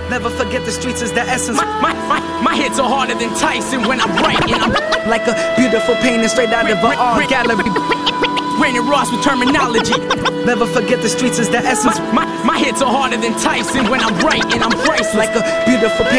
Never forget the streets is the essence. My hits are harder than Tyson when I'm writing. I'm Like a beautiful painting straight out of an art gallery. Brandon Ross with terminology. Never forget the streets is the essence. My hits are harder than Tyson when I'm writing. I'm priceless. Like a beautiful painting.